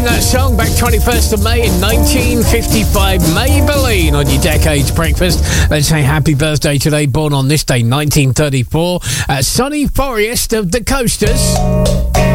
Maybelline, that song, back 21st of May in 1955. Maybelline on your Decades Breakfast. Let's say happy birthday today, born on this day, 1934. Sonny Forrest of the Coasters.